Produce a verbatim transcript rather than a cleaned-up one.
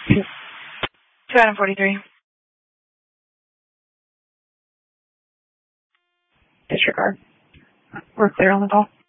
Two Adam forty-three. Disregard. We're clear on the call.